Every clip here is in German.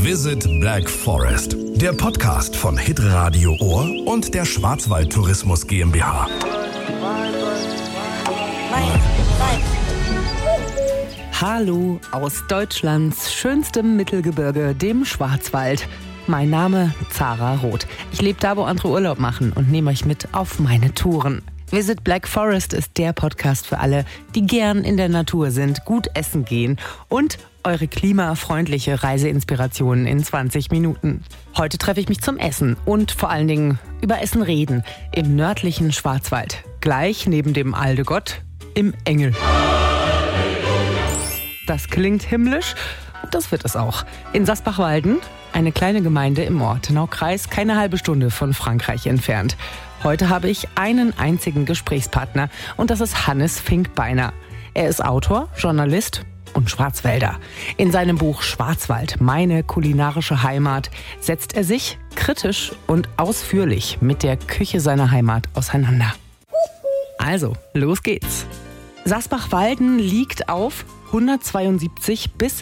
Visit Black Forest, der Podcast von Hitradio Ohr und der Schwarzwald Tourismus GmbH. Hallo aus Deutschlands schönstem Mittelgebirge, dem Schwarzwald. Mein Name Zara Roth. Ich lebe da, wo andere Urlaub machen und nehme euch mit auf meine Touren. Visit Black Forest ist der Podcast für alle, die gern in der Natur sind, gut essen gehen und eure klimafreundliche Reiseinspiration in 20 Minuten. Heute treffe ich mich zum Essen und vor allen Dingen über Essen reden im nördlichen Schwarzwald. Gleich neben dem Aldegott im Engel. Das klingt himmlisch und das wird es auch. In Sasbachwalden, eine kleine Gemeinde im Ortenaukreis, keine halbe Stunde von Frankreich entfernt. Heute habe ich einen einzigen Gesprächspartner und das ist Hannes Finkbeiner. Er ist Autor, Journalist und Schwarzwälder. In seinem Buch Schwarzwald, meine kulinarische Heimat, setzt er sich kritisch und ausführlich mit der Küche seiner Heimat auseinander. Also, los geht's. Sasbachwalden liegt auf 172 bis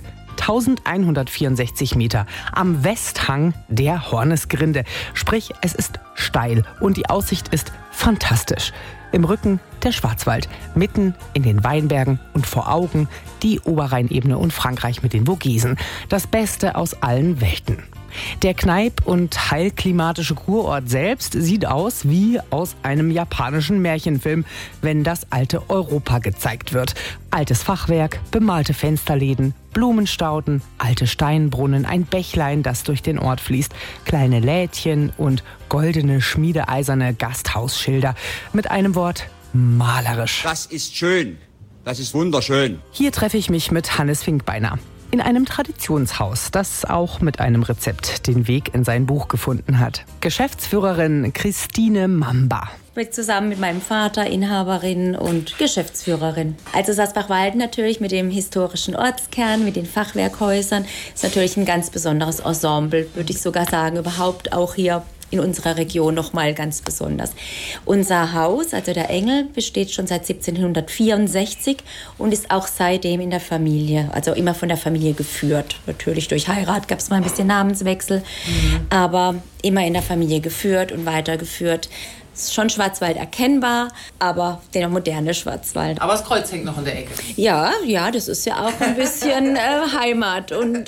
1164 Meter am Westhang der Hornesgrinde. Sprich, es ist steil und die Aussicht ist fantastisch. Im Rücken der Schwarzwald, mitten in den Weinbergen und vor Augen die Oberrheinebene und Frankreich mit den Vogesen. Das Beste aus allen Welten. Der Kneipp- und heilklimatische Kurort selbst sieht aus wie aus einem japanischen Märchenfilm, wenn das alte Europa gezeigt wird. Altes Fachwerk, bemalte Fensterläden, Blumenstauden, alte Steinbrunnen, ein Bächlein, das durch den Ort fließt, kleine Lädchen und goldene, schmiedeeiserne Gasthausschilder. Mit einem Wort: malerisch. Das ist schön. Das ist wunderschön. Hier treffe ich mich mit Hannes Finkbeiner. In einem Traditionshaus, das auch mit einem Rezept den Weg in sein Buch gefunden hat. Geschäftsführerin Christine Mamba. Ich bin zusammen mit meinem Vater Inhaberin und Geschäftsführerin. Also Sasbachwalden natürlich mit dem historischen Ortskern, mit den Fachwerkhäusern, ist natürlich ein ganz besonderes Ensemble, würde ich sogar sagen, überhaupt auch hier in unserer Region noch mal ganz besonders. Unser Haus, also der Engel, besteht schon seit 1764 und ist auch seitdem in der Familie, also immer von der Familie geführt. Natürlich durch Heirat gab es mal ein bisschen Namenswechsel, aber immer in der Familie geführt und weitergeführt. Es ist schon Schwarzwald erkennbar, aber der moderne Schwarzwald. Aber das Kreuz hängt noch in der Ecke. Ja, das ist ja auch ein bisschen Heimat und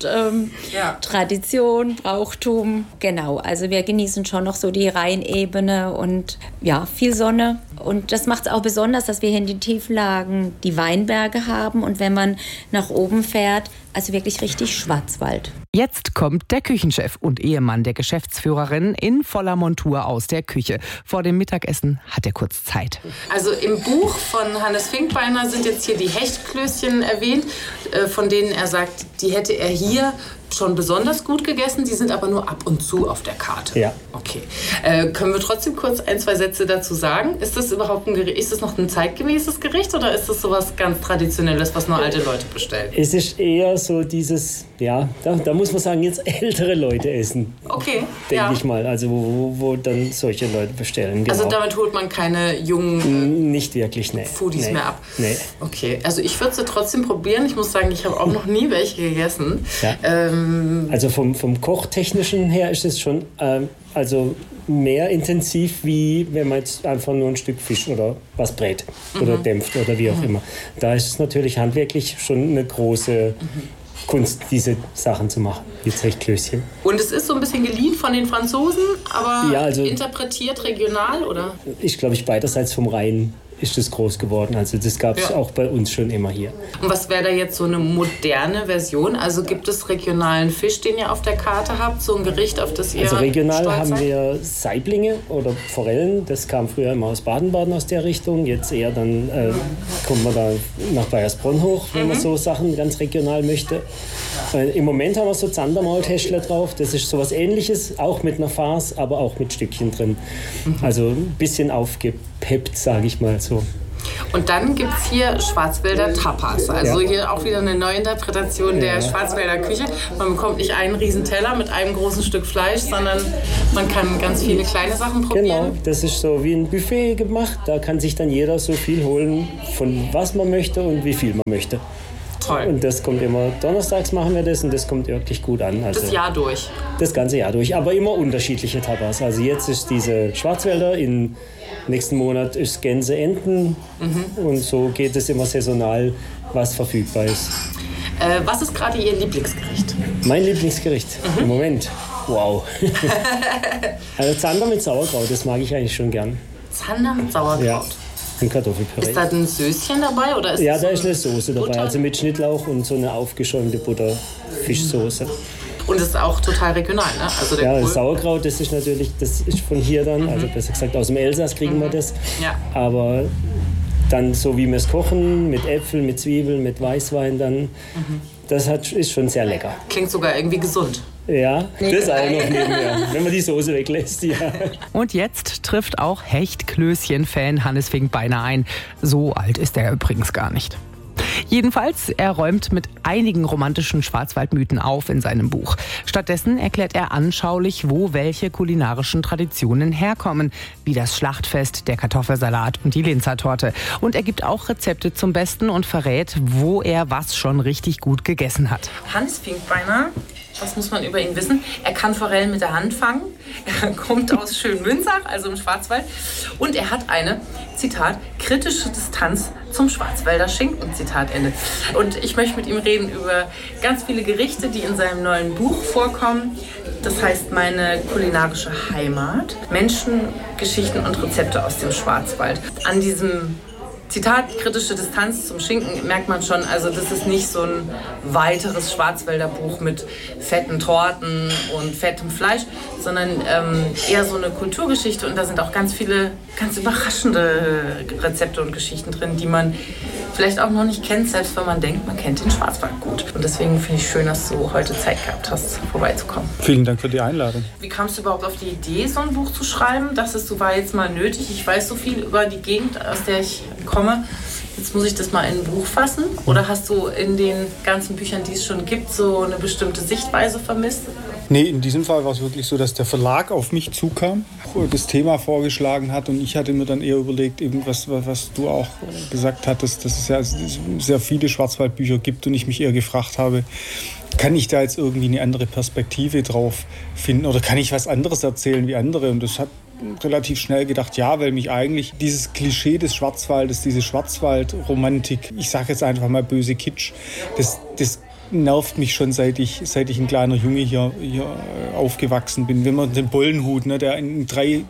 Tradition, Brauchtum. Genau, also wir genießen schon noch so die Rheinebene und ja, viel Sonne. Und das macht es auch besonders, dass wir hier in den Tieflagen die Weinberge haben und wenn man nach oben fährt, also wirklich richtig Schwarzwald. Jetzt kommt der Küchenchef und Ehemann der Geschäftsführerin in voller Montur aus der Küche. Vor dem Mittagessen hat er kurz Zeit. Also im Buch von Hannes Finkbeiner sind jetzt hier die Hechtklößchen erwähnt, von denen er sagt, die hätte er hier schon besonders gut gegessen, die sind aber nur ab und zu auf der Karte. Ja. Okay. Können wir trotzdem kurz ein, zwei Sätze dazu sagen? Ist das überhaupt ein Gericht, ist das noch ein zeitgemäßes Gericht oder ist das sowas ganz Traditionelles, was nur alte Leute bestellen? Es ist eher so dieses, ja, da muss man sagen, jetzt ältere Leute essen. Okay. Denke ich mal, also wo dann solche Leute bestellen. Genau. Also damit holt man keine jungen nicht wirklich, ne. Foodies mehr ab? Nee. Okay, also ich würde sie trotzdem probieren. Ich muss sagen, ich habe auch noch nie welche gegessen. Ja. Also vom Kochtechnischen her ist es schon also mehr intensiv, wie wenn man jetzt einfach nur ein Stück Fisch oder was brät oder dämpft oder wie auch immer. Da ist es natürlich handwerklich schon eine große Kunst, diese Sachen zu machen, wie Hechtklößchen. Und es ist so ein bisschen geliehen von den Franzosen, aber ja, also, interpretiert regional, oder? Ich glaube, beiderseits vom Rhein ist das groß geworden. Also das gab es auch bei uns schon immer hier. Und was wäre da jetzt so eine moderne Version? Also gibt es regionalen Fisch, den ihr auf der Karte habt? So ein Gericht, auf das ihr Also regional stolz haben seid? wir Saiblinge oder Forellen. Das kam früher immer aus Baden-Baden aus der Richtung. Jetzt eher dann kommt man da nach Bayersbronn hoch, wenn man so Sachen ganz regional möchte. Im Moment haben wir so Zandermaultäschler drauf. Das ist sowas Ähnliches, auch mit einer Farce, aber auch mit Stückchen drin. Also ein bisschen aufgepeppt, sage ich mal so. Und dann gibt es hier Schwarzwälder Tapas. Also hier auch wieder eine Neuinterpretation der Schwarzwälder Küche. Man bekommt nicht einen riesen Teller mit einem großen Stück Fleisch, sondern man kann ganz viele kleine Sachen probieren. Genau, das ist so wie ein Buffet gemacht. Da kann sich dann jeder so viel holen, von was man möchte und wie viel man möchte. Toll. Und das kommt immer, donnerstags machen wir das und das kommt wirklich gut an. Also das Jahr durch? Das ganze Jahr durch, aber immer unterschiedliche Tapas. Also jetzt ist diese Schwarzwälder, im nächsten Monat ist Gänse, Enten und so geht es immer saisonal, was verfügbar ist. Was ist gerade Ihr Lieblingsgericht? Mein Lieblingsgericht im Moment? Wow. Also Zander mit Sauerkraut, das mag ich eigentlich schon gern. Zander mit Sauerkraut? Ja, und Kartoffelpüree. Ist da ein Söschen dabei? Oder ist ja, das da so ist eine Soße dabei, Butter? also mit Schnittlauch und so eine aufgeschäumte Butter-Fischsoße. Und es ist auch total regional, ne? Also der Ja, Kohl. Sauerkraut, das ist natürlich, das ist von hier dann, also besser gesagt aus dem Elsass kriegen wir das. Ja. Aber dann so wie wir es kochen, mit Äpfeln, mit Zwiebeln, mit Weißwein dann, das ist schon sehr lecker. Klingt sogar irgendwie gesund. Ja, das auch noch nebenher, wenn man die Soße weglässt, ja. Und jetzt trifft auch Hechtklößchen-Fan Hannes Fink beinahe ein. So alt ist er übrigens gar nicht. Jedenfalls, er räumt mit einigen romantischen Schwarzwaldmythen auf in seinem Buch. Stattdessen erklärt er anschaulich, wo welche kulinarischen Traditionen herkommen, wie das Schlachtfest, der Kartoffelsalat und die Linzertorte. Und er gibt auch Rezepte zum Besten und verrät, wo er was schon richtig gut gegessen hat. Hans Finkbeiner, was muss man über ihn wissen? Er kann Forellen mit der Hand fangen. Er kommt aus Schönmünzach, also im Schwarzwald. Und er hat eine, Zitat, kritische Distanz zum Schwarzwälder Schinken, Zitat Ende. Und ich möchte mit ihm reden über ganz viele Gerichte, die in seinem neuen Buch vorkommen. Das heißt, meine kulinarische Heimat. Menschen, Geschichten und Rezepte aus dem Schwarzwald. An diesem Zitat, kritische Distanz zum Schinken, merkt man schon, also das ist nicht so ein weiteres Schwarzwälder Buch mit fetten Torten und fettem Fleisch, sondern eher so eine Kulturgeschichte und da sind auch ganz viele ganz überraschende Rezepte und Geschichten drin, die man vielleicht auch noch nicht kennt, selbst wenn man denkt, man kennt den Schwarzwald gut. Und deswegen finde ich schön, dass du heute Zeit gehabt hast, vorbeizukommen. Vielen Dank für die Einladung. Wie kamst du überhaupt auf die Idee, so ein Buch zu schreiben? Dachtest du, war jetzt mal nötig? Ich weiß so viel über die Gegend, aus der ich komme. Jetzt muss ich das mal in ein Buch fassen? Oder hast du in den ganzen Büchern, die es schon gibt, so eine bestimmte Sichtweise vermisst? Nee, in diesem Fall war es wirklich so, dass der Verlag auf mich zukam, das Thema vorgeschlagen hat und ich hatte mir dann eher überlegt, eben was du auch gesagt hattest, dass es ja sehr viele Schwarzwaldbücher gibt und ich mich eher gefragt habe, kann ich da jetzt irgendwie eine andere Perspektive drauf finden oder kann ich was anderes erzählen wie andere? Und das hat relativ schnell gedacht, ja, weil mich eigentlich dieses Klischee des Schwarzwaldes, diese Schwarzwaldromantik, ich sage jetzt einfach mal böse Kitsch, das nervt mich schon, seit ich ein kleiner Junge hier aufgewachsen bin. Wenn man den Bollenhut, ne, der in drei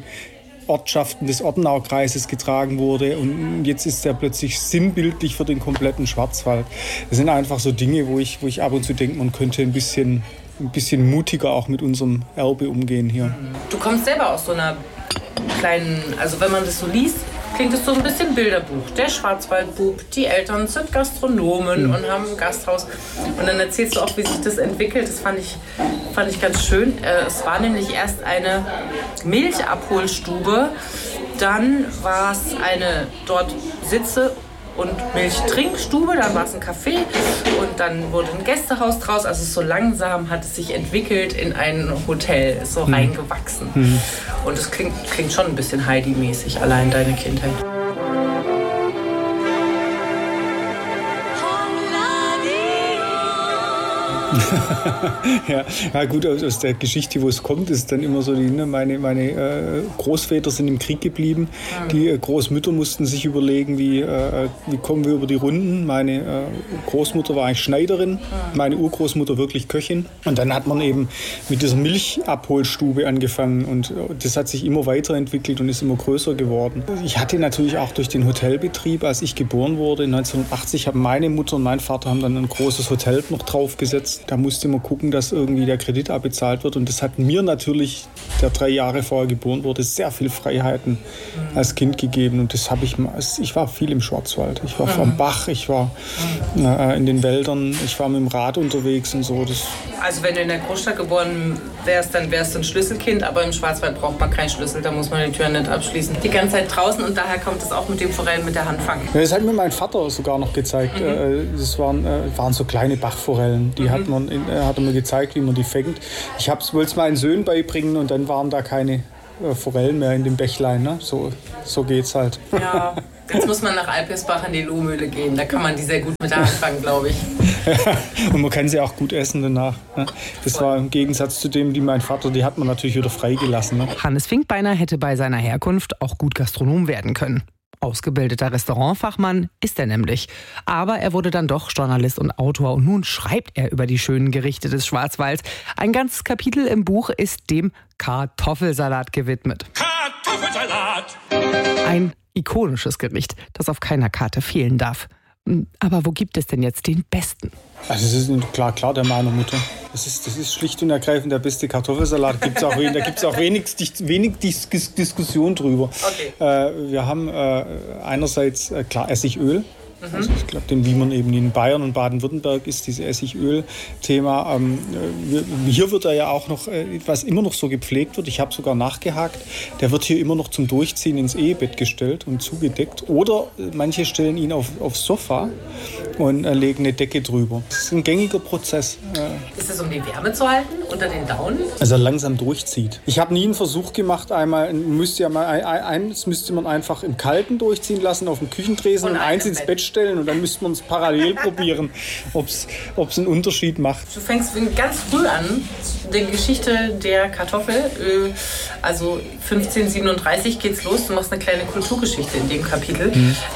Ortschaften des Ortenaukreises getragen wurde und jetzt ist der plötzlich sinnbildlich für den kompletten Schwarzwald. Das sind einfach so Dinge, wo ich ab und zu denke, man könnte ein bisschen mutiger auch mit unserem Erbe umgehen hier. Du kommst selber aus so einer kleinen, also wenn man das so liest, klingt es so ein bisschen Bilderbuch. Der Schwarzwaldbub, die Eltern sind Gastronomen und haben ein Gasthaus. Und dann erzählst du auch, wie sich das entwickelt. Das fand ich ganz schön. Es war nämlich erst eine Milchabholstube, dann war es eine dort Sitze- und Milchtrinkstube, dann war es ein Café und dann wurde ein Gästehaus draus. Also so langsam hat es sich entwickelt in ein Hotel, ist so reingewachsen. Und es klingt schon ein bisschen Heidi-mäßig, allein deine Kindheit. Ja gut, aus der Geschichte, wo es kommt, ist dann immer so, meine Großväter sind im Krieg geblieben. Die Großmütter mussten sich überlegen, wie kommen wir über die Runden. Meine Großmutter war eigentlich Schneiderin, meine Urgroßmutter wirklich Köchin. Und dann hat man eben mit dieser Milchabholstube angefangen und das hat sich immer weiterentwickelt und ist immer größer geworden. Ich hatte natürlich auch durch den Hotelbetrieb, als ich geboren wurde, 1980, haben meine Mutter und mein Vater haben dann ein großes Hotel noch draufgesetzt. Da musste man gucken, dass irgendwie der Kredit abbezahlt wird. Und das hat mir natürlich, der 3 Jahre vorher geboren wurde, sehr viel Freiheiten als Kind gegeben. Und das ich war viel im Schwarzwald. Ich war am Bach, ich war in den Wäldern, ich war mit dem Rad unterwegs und so. Also wenn du in der Großstadt geboren wärst, dann wärst du ein Schlüsselkind. Aber im Schwarzwald braucht man keinen Schlüssel, da muss man die Tür nicht abschließen. Die ganze Zeit draußen und daher kommt es auch mit dem Forellen mit der Hand fangen. Das hat mir mein Vater sogar noch gezeigt. Das waren so kleine Bachforellen, die hat er mir gezeigt, wie man die fängt. Ich wollte es meinen Söhnen beibringen und dann waren da keine Forellen mehr in dem Bächlein. Ne? So geht's halt. Ja, Jetzt muss man nach Alpirsbach in die Lohmühle gehen. Da kann man die sehr gut mit anfangen, glaube ich. Und man kann sie auch gut essen danach. Ne? Das war im Gegensatz zu dem, die mein Vater, die hat man natürlich wieder freigelassen. Ne? Hannes Finkbeiner hätte bei seiner Herkunft auch gut Gastronom werden können. Ausgebildeter Restaurantfachmann ist er nämlich. Aber er wurde dann doch Journalist und Autor und nun schreibt er über die schönen Gerichte des Schwarzwalds. Ein ganzes Kapitel im Buch ist dem Kartoffelsalat gewidmet. Kartoffelsalat! Ein ikonisches Gericht, das auf keiner Karte fehlen darf. Aber wo gibt es denn jetzt den besten? Also das ist klar der meiner Mutter. Das ist schlicht und ergreifend der beste Kartoffelsalat. Da gibt es auch wenig Diskussion drüber. Okay. Wir haben einerseits klar Essigöl. Also ich glaube, wie man eben in Bayern und Baden-Württemberg ist, dieses Essigöl-Thema. Hier wird er ja auch noch, was immer noch so gepflegt wird, ich habe sogar nachgehakt, der wird hier immer noch zum Durchziehen ins Ehebett gestellt und zugedeckt. Oder manche stellen ihn aufs Sofa und legen eine Decke drüber. Das ist ein gängiger Prozess. Ist es, um die Wärme zu halten unter den Daunen? Also er langsam durchzieht. Ich habe nie einen Versuch gemacht, eins müsste man einfach im Kalten durchziehen lassen, auf dem Küchentresen und eins ins Bett stellen und dann müsste man es parallel probieren, ob es einen Unterschied macht. Du fängst ganz früh an, die Geschichte der Kartoffel, also 1537 geht's los, du machst eine kleine Kulturgeschichte in dem Kapitel,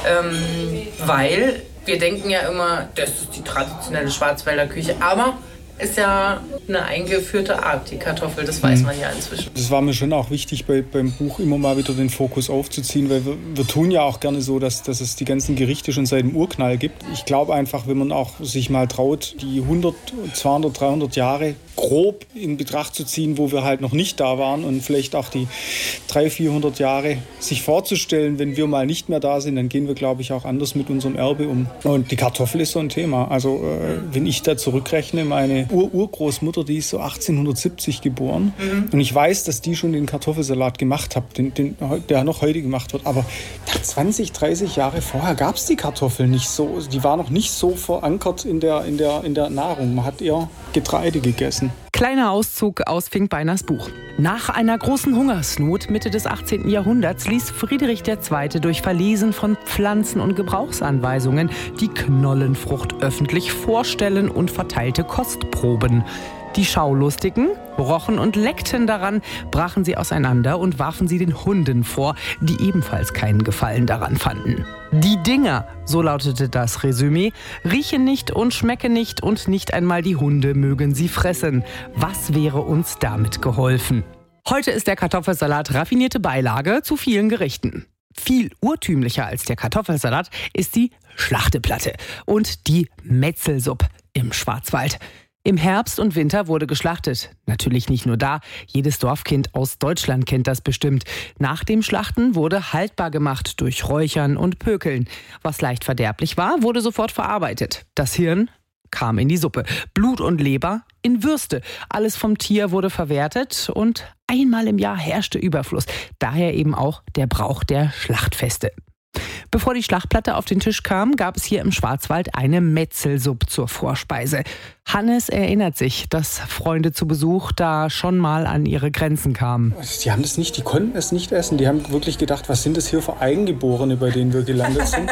weil wir denken ja immer, das ist die traditionelle Schwarzwälder Küche, aber ist ja eine eingeführte Art, die Kartoffel, das weiß man ja inzwischen. Das war mir schon auch wichtig, beim Buch immer mal wieder den Fokus aufzuziehen, weil wir tun ja auch gerne so, dass es die ganzen Gerichte schon seit dem Urknall gibt. Ich glaube einfach, wenn man auch sich mal traut, die 100, 200, 300 Jahre grob in Betracht zu ziehen, wo wir halt noch nicht da waren und vielleicht auch die 300, 400 Jahre sich vorzustellen, wenn wir mal nicht mehr da sind, dann gehen wir, glaube ich, auch anders mit unserem Erbe um. Und die Kartoffel ist so ein Thema. Also wenn ich da zurückrechne, meine Urgroßmutter, die ist so 1870 geboren. Und ich weiß, dass die schon den Kartoffelsalat gemacht hat, der noch heute gemacht wird. Aber 20, 30 Jahre vorher gab es die Kartoffel nicht so. Die war noch nicht so verankert in der Nahrung. Man hat eher Getreide gegessen. Kleiner Auszug aus Finkbeiners Buch. Nach einer großen Hungersnot Mitte des 18. Jahrhunderts ließ Friedrich II. Durch Verlesen von Pflanzen- und Gebrauchsanweisungen die Knollenfrucht öffentlich vorstellen und verteilte Kostproben. Die Schaulustigen rochen und leckten daran, brachen sie auseinander und warfen sie den Hunden vor, die ebenfalls keinen Gefallen daran fanden. Die Dinger, so lautete das Resümee, riechen nicht und schmecken nicht und nicht einmal die Hunde mögen sie fressen. Was wäre uns damit geholfen? Heute ist der Kartoffelsalat raffinierte Beilage zu vielen Gerichten. Viel urtümlicher als der Kartoffelsalat ist die Schlachteplatte und die Metzelsuppe im Schwarzwald. Im Herbst und Winter wurde geschlachtet. Natürlich nicht nur da. Jedes Dorfkind aus Deutschland kennt das bestimmt. Nach dem Schlachten wurde haltbar gemacht durch Räuchern und Pökeln. Was leicht verderblich war, wurde sofort verarbeitet. Das Hirn kam in die Suppe. Blut und Leber in Würste. Alles vom Tier wurde verwertet und einmal im Jahr herrschte Überfluss. Daher eben auch der Brauch der Schlachtfeste. Bevor die Schlachtplatte auf den Tisch kam, gab es hier im Schwarzwald eine Metzelsuppe zur Vorspeise. Hannes erinnert sich, dass Freunde zu Besuch da schon mal an ihre Grenzen kamen. Die konnten es nicht essen. Die haben wirklich gedacht, was sind das hier für Eingeborene, bei denen wir gelandet sind.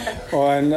Und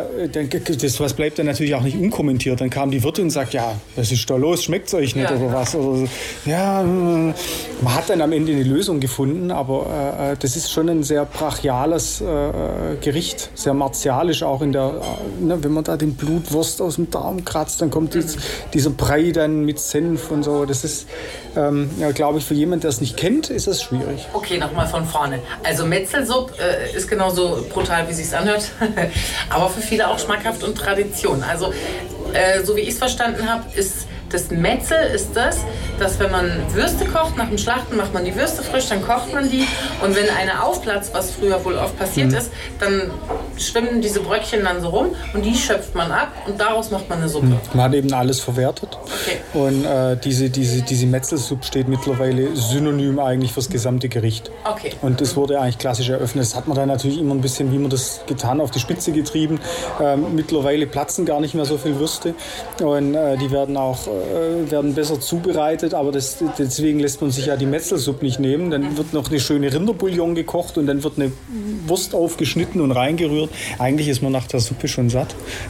was bleibt dann natürlich auch nicht unkommentiert. Dann kam die Wirtin und sagt, ja, was ist da los, schmeckt's euch nicht oder was? Oder, ja, man hat dann am Ende eine Lösung gefunden, aber das ist schon ein sehr brachiales Gericht, sehr martialisch auch in der, wenn man da den Blutwurst aus dem Darm kratzt, dann kommt dieser Brei dann mit Senf und so. Das ist, glaube ich, für jemanden, der es nicht kennt, ist das schwierig. Okay, nochmal von vorne. Also Metzelsuppe ist genauso brutal, wie sie es anhört, aber für viele auch schmackhaft und Tradition. Also so wie ich es verstanden habe, ist das Metzel ist das, dass wenn man Würste kocht, nach dem Schlachten macht man die Würste frisch, dann kocht man die und wenn eine aufplatzt, was früher wohl oft passiert ist, dann schwimmen diese Bröckchen dann so rum und die schöpft man ab und daraus macht man eine Suppe. Man hat eben alles verwertet. Okay. Und diese Metzelsuppe steht mittlerweile synonym eigentlich fürs gesamte Gericht. Okay. Und das wurde eigentlich klassisch eröffnet. Das hat man dann natürlich immer ein bisschen, wie man das getan, auf die Spitze getrieben. Mittlerweile platzen gar nicht mehr so viel Würste. Und die werden besser zubereitet. Aber deswegen lässt man sich ja die Metzelsuppe nicht nehmen. Dann wird noch eine schöne Rinderbouillon gekocht und dann wird eine Wurst aufgeschnitten und reingerührt. Eigentlich ist man nach der Suppe schon satt.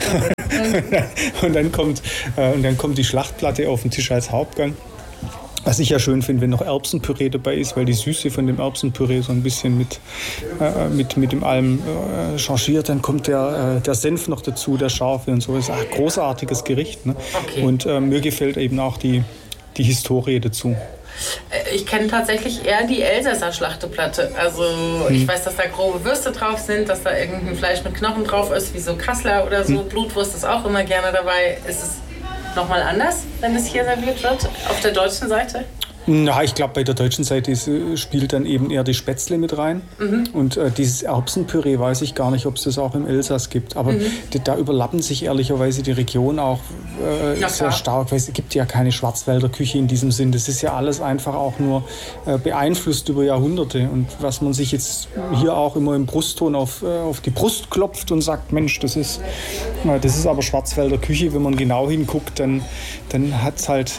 und dann kommt die Schlachtplatte auf den Tisch als Hauptgang. Was ich ja schön finde, wenn noch Erbsenpüree dabei ist, weil die Süße von dem Erbsenpüree so ein bisschen mit dem allem changiert. Dann kommt der Senf noch dazu, der scharfe und so. Das ist ein großartiges Gericht. Ne? Okay. Und mir gefällt eben auch die Historie dazu. Ich kenne tatsächlich eher die Elsässer Schlachteplatte. Also ich weiß, dass da grobe Würste drauf sind, dass da irgendein Fleisch mit Knochen drauf ist, wie so Kassler oder so. Blutwurst ist auch immer gerne dabei. Ist es nochmal anders, wenn es hier serviert wird, auf der deutschen Seite? Na, ich glaube, bei der deutschen Seite spielt dann eben eher die Spätzle mit rein. Und dieses Erbsenpüree weiß ich gar nicht, ob es das auch im Elsass gibt. Aber da überlappen sich ehrlicherweise die Regionen auch sehr stark. Weil es gibt ja keine Schwarzwälder Küche in diesem Sinn. Das ist ja alles einfach auch nur beeinflusst über Jahrhunderte. Und was man sich jetzt hier auch immer im Brustton auf die Brust klopft und sagt, Mensch, das ist aber Schwarzwälder Küche. Wenn man genau hinguckt, dann hat es halt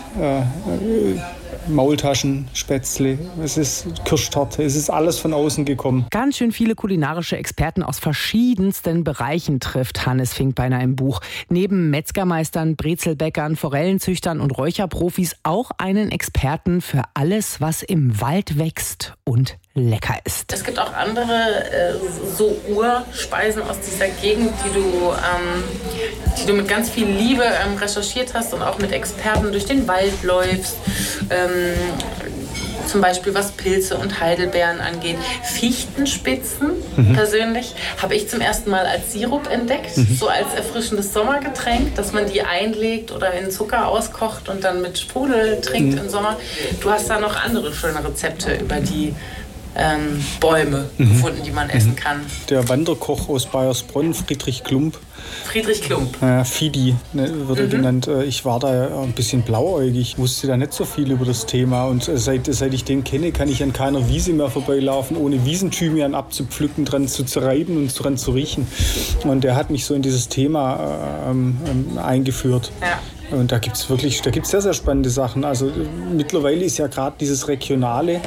Maultaschen, Spätzle, es ist Kirschtorte, es ist alles von außen gekommen. Ganz schön viele kulinarische Experten aus verschiedensten Bereichen trifft Hannes Finkbeiner im Buch. Neben Metzgermeistern, Brezelbäckern, Forellenzüchtern und Räucherprofis auch einen Experten für alles, was im Wald wächst und lecker ist. Es gibt auch andere so Urspeisen aus dieser Gegend, die du mit ganz viel Liebe recherchiert hast und auch mit Experten durch den Wald läufst. Zum Beispiel was Pilze und Heidelbeeren angeht. Fichtenspitzen persönlich habe ich zum ersten Mal als Sirup entdeckt, so als erfrischendes Sommergetränk, dass man die einlegt oder in Zucker auskocht und dann mit Sprudel trinkt im Sommer. Du hast da noch andere schöne Rezepte über die Bäume gefunden, die man essen kann. Der Wanderkoch aus Baiersbronn, Friedrich Klump. Fidi wird er genannt. Ich war da ein bisschen blauäugig, wusste da nicht so viel über das Thema. Und seit ich den kenne, kann ich an keiner Wiese mehr vorbeilaufen, ohne Wiesenthymian abzupflücken, dran zu zerreiben und dran zu riechen. Und der hat mich so in dieses Thema eingeführt. Ja. Und da gibt's sehr, sehr spannende Sachen. Also mittlerweile ist ja gerade dieses Regionale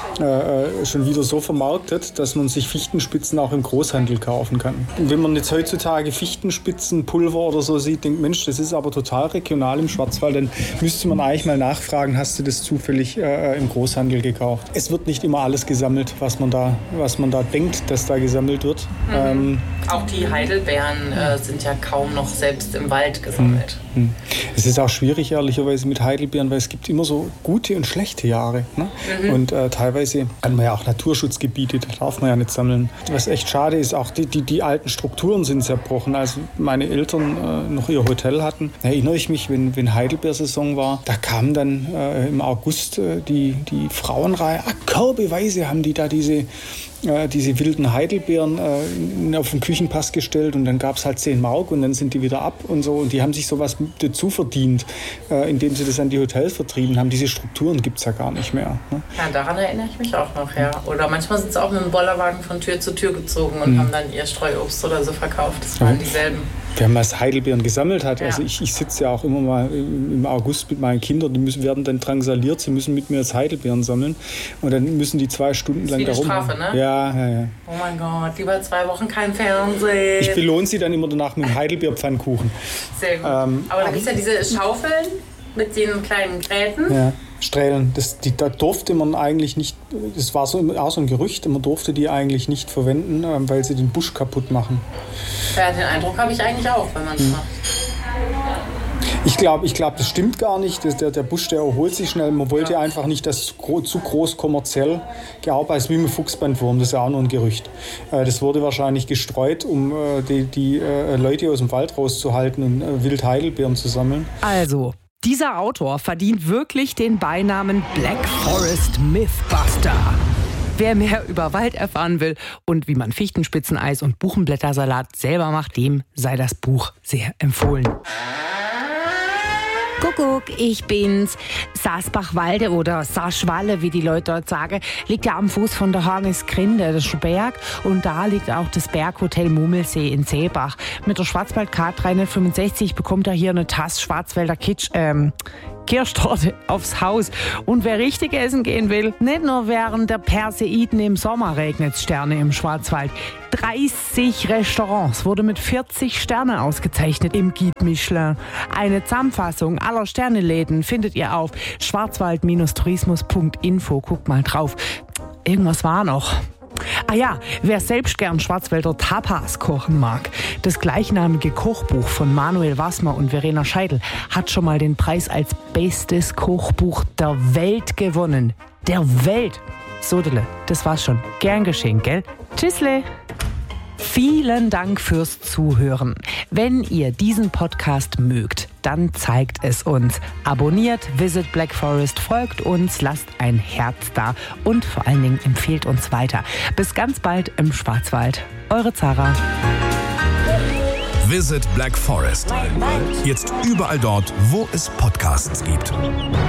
schon wieder so vermarktet, dass man sich Fichtenspitzen auch im Großhandel kaufen kann. Und wenn man jetzt heutzutage Fichtenspitzenpulver oder so sieht, denkt, Mensch, das ist aber total regional im Schwarzwald, dann müsste man eigentlich mal nachfragen, hast du das zufällig im Großhandel gekauft? Es wird nicht immer alles gesammelt, was man da denkt, dass da gesammelt wird. Auch die Heidelbeeren sind ja kaum noch selbst im Wald gesammelt. Es ist auch schwierig, ehrlicherweise, mit Heidelbeeren, weil es gibt immer so gute und schlechte Jahre. Ne? Und teilweise hat man ja auch Naturschutzgebiete, da darf man ja nicht sammeln. Was echt schade ist, auch die alten Strukturen sind zerbrochen. Als meine Eltern noch ihr Hotel hatten, erinnere ich mich, wenn Heidelbeersaison war, da kamen dann im August die Frauenreihe, körbeweise haben die da diese wilden Heidelbeeren auf den Küchenpass gestellt und dann gab es halt 10 Mark und dann sind die wieder ab und so. Und die haben sich sowas dazu verdient, indem sie das an die Hotels vertrieben haben. Diese Strukturen gibt es ja gar nicht mehr. Ne? Ja, daran erinnere ich mich auch noch, ja. Oder manchmal sind sie auch mit dem Bollerwagen von Tür zu Tür gezogen und haben dann ihr Streuobst oder so verkauft. Das waren dieselben. Wenn man Heidelbeeren gesammelt hat, also ich sitze ja auch immer mal im August mit meinen Kindern, die werden dann drangsaliert, sie müssen mit mir jetzt Heidelbeeren sammeln und dann müssen die 2 Stunden lang darum. Das ist wie eine Strafe, ne? Ja. Oh mein Gott, lieber 2 Wochen kein Fernsehen. Ich belohne sie dann immer danach mit einem Heidelbeerpfannkuchen. Sehr gut. Aber da gibt es ja diese Schaufeln mit den kleinen Gräten. Ja. Strählen, da durfte man eigentlich nicht, das war auch so ein Gerücht, man durfte die eigentlich nicht verwenden, weil sie den Busch kaputt machen. Ja, den Eindruck habe ich eigentlich auch, wenn man es macht. Ich glaube, das stimmt gar nicht. Der Busch, der erholt sich schnell. Man wollte einfach nicht, dass zu groß kommerziell gearbeitet ist, wie mit Fuchsbandwurm. Das ist ja auch nur ein Gerücht. Das wurde wahrscheinlich gestreut, um die Leute aus dem Wald rauszuhalten und wild Heidelbeeren zu sammeln. Also, dieser Autor verdient wirklich den Beinamen Black Forest Mythbuster. Wer mehr über Wald erfahren will und wie man Fichtenspitzeneis und Buchenblättersalat selber macht, dem sei das Buch sehr empfohlen. Kuckuck, ich bin's. Sasbachwalde oder Saschwalle, wie die Leute dort sagen, liegt ja am Fuß von der Hagesgrinde, das ist ein Berg. Und da liegt auch das Berghotel Mummelsee in Seebach. Mit der Schwarzwaldkarte 365 bekommt er hier eine Tasse Schwarzwälder Kirschtorte aufs Haus. Und wer richtig essen gehen will, nicht nur während der Perseiden im Sommer regnet Sterne im Schwarzwald. 30 Restaurants wurde mit 40 Sternen ausgezeichnet im Guide Michelin. Eine Zusammenfassung aller Sterneläden findet ihr auf schwarzwald-tourismus.info. Guckt mal drauf. Irgendwas war noch. Ah ja, wer selbst gern Schwarzwälder Tapas kochen mag, das gleichnamige Kochbuch von Manuel Wassmer und Verena Scheidel hat schon mal den Preis als bestes Kochbuch der Welt gewonnen. Der Welt! Sodele, das war's schon. Gern geschehen, gell? Tschüssle! Vielen Dank fürs Zuhören. Wenn ihr diesen Podcast mögt, dann zeigt es uns. Abonniert Visit Black Forest, folgt uns, lasst ein Herz da und vor allen Dingen empfehlt uns weiter. Bis ganz bald im Schwarzwald. Eure Zara. Visit Black Forest. Jetzt überall dort, wo es Podcasts gibt.